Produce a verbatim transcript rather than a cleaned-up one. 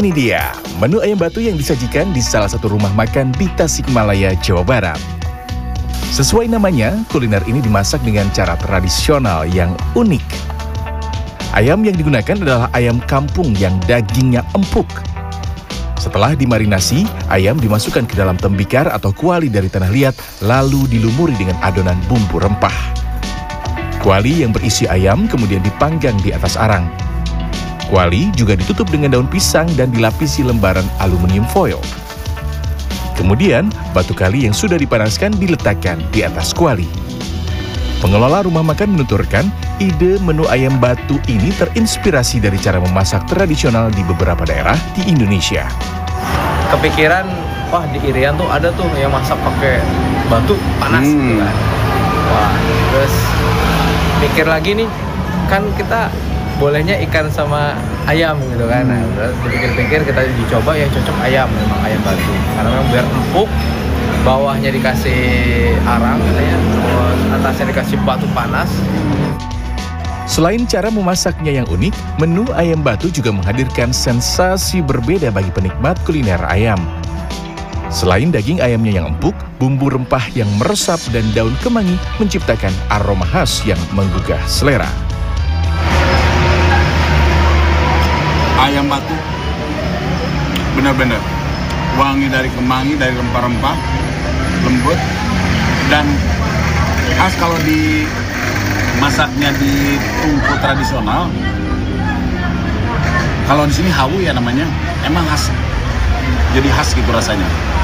Ini dia, menu ayam batu yang disajikan di salah satu rumah makan di Tasikmalaya, Jawa Barat. Sesuai namanya, kuliner ini dimasak dengan cara tradisional yang unik. Ayam yang digunakan adalah ayam kampung yang dagingnya empuk. Setelah dimarinasi, ayam dimasukkan ke dalam tembikar atau kuali dari tanah liat, lalu dilumuri dengan adonan bumbu rempah. Kuali yang berisi ayam kemudian dipanggang di atas arang. Kuali juga ditutup dengan daun pisang dan dilapisi lembaran aluminium foil. Kemudian, batu kali yang sudah dipanaskan diletakkan di atas kuali. Pengelola rumah makan menuturkan, ide menu ayam batu ini terinspirasi dari cara memasak tradisional di beberapa daerah di Indonesia. Kepikiran, wah di Irian tuh ada tuh yang masak pakai batu panas hmm. gitu kan. Wah, terus mikir lagi nih, kan kita bolehnya ikan sama ayam gitu kan. Nah, terus dipikir-pikir kita dicoba yang cocok ayam, memang ayam batu. Karena memang biar empuk, bawahnya dikasih arang katanya, terus atasnya dikasih batu panas. Selain cara memasaknya yang unik, menu ayam batu juga menghadirkan sensasi berbeda bagi penikmat kuliner ayam. Selain daging ayamnya yang empuk, bumbu rempah yang meresap dan daun kemangi menciptakan aroma khas yang menggugah selera. Ayam batu benar-benar wangi dari kemangi, dari rempah-rempah, lembut, dan khas kalau dimasaknya di tungku tradisional. Kalau di sini hawu ya namanya, emang khas, jadi khas gitu rasanya.